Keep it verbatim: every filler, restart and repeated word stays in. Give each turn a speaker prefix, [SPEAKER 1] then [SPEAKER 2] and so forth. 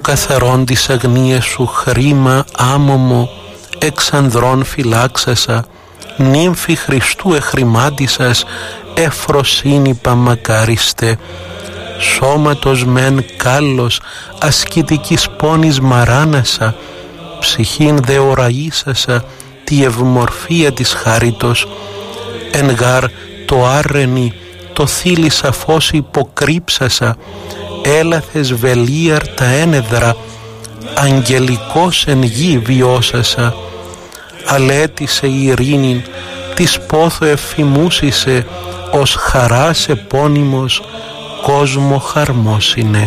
[SPEAKER 1] καθαρόν της αγνίας σου χρήμα άμωμο, εξανδρών φυλάξασα, νύμφη Χριστού εχρημάτισας, εφροσύνη παμακάριστε. Σώματος μεν κάλλος, ασκητικής πόνης μαράνασα, ψυχήν δε οραΐσασα, τη ευμορφία της χάριτος. Εν γάρ το άρρενη, το θύλι σαφώς υποκρύψασα, έλαθες βελίαρ τα ένεδρα, αγγελικός εν γη βιώσασα. Αλέτησε η ειρήνην, της πόθο εφημούσισε, ως χαράς επώνυμος, κόσμο χαρμόσυνε.